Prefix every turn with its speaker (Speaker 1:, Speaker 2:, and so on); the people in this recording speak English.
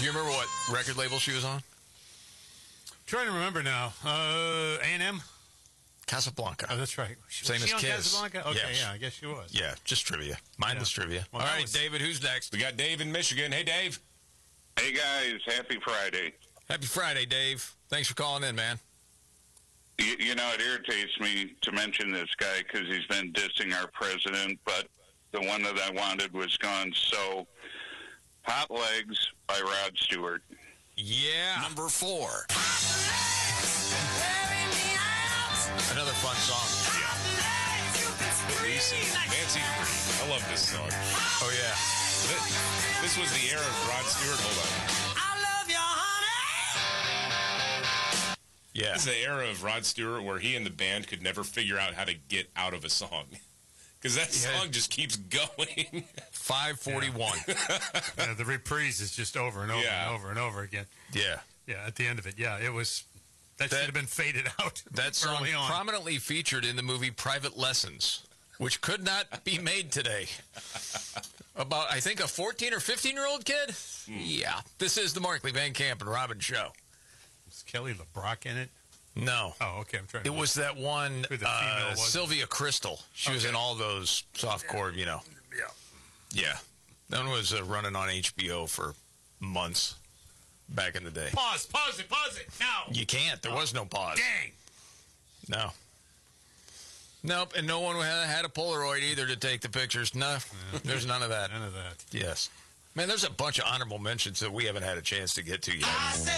Speaker 1: you remember what record label she was on?
Speaker 2: Trying to remember now. A&M?
Speaker 1: Casablanca.
Speaker 2: Oh, that's right.
Speaker 1: Same
Speaker 2: was
Speaker 1: as
Speaker 2: she on
Speaker 1: Kiss.
Speaker 2: Casablanca? Okay,
Speaker 1: Yes.
Speaker 2: yeah, I guess she was.
Speaker 1: Yeah, just trivia. Mindless trivia.
Speaker 2: Well,
Speaker 1: All
Speaker 2: that
Speaker 1: right,
Speaker 2: was-
Speaker 1: David, who's next?
Speaker 3: We got Dave in Michigan. Hey, Dave.
Speaker 4: Hey guys, happy Friday.
Speaker 1: Happy Friday, Dave. Thanks for calling in, man.
Speaker 4: You know, it irritates me to mention this guy because he's been dissing our president, but the one that I wanted was gone. So, Hot Legs by Rod Stewart.
Speaker 1: Yeah.
Speaker 5: Number 4.
Speaker 1: Another fun song.
Speaker 3: Nancy, I love this song.
Speaker 1: Oh, yeah.
Speaker 3: This was the era of Rod Stewart. Hold on.
Speaker 1: Yeah.
Speaker 3: This is the era of Rod Stewart where he and the band could never figure out how to get out of a song. Because that song just keeps going.
Speaker 1: 541.
Speaker 2: Yeah, the reprise is just over and over and over and over again.
Speaker 1: Yeah.
Speaker 2: Yeah, at the end of it. Yeah, it was. That should have been faded out.
Speaker 1: That song
Speaker 2: early on.
Speaker 1: prominently featured in the movie Private Lessons, which could not be made today. About, I think, a 14 or 15-year-old kid? Yeah. This is the Markley, Van Camp, and Robin show.
Speaker 2: Was Kelly LeBrock in it?
Speaker 1: No.
Speaker 2: Oh, okay. I'm trying to
Speaker 1: It was that one,
Speaker 2: Who the female was.
Speaker 1: Sylvia Crystal. She was in all those softcore,
Speaker 2: Yeah.
Speaker 1: Yeah. That one was running on HBO for months back in the day.
Speaker 2: Pause it now.
Speaker 1: You can't. There was no pause.
Speaker 2: Dang.
Speaker 1: No. Nope, and no one had a Polaroid either to take the pictures. No, there's none of that.
Speaker 2: None of that.
Speaker 1: Yes. Man, there's a bunch of honorable mentions that we haven't had a chance to get to yet.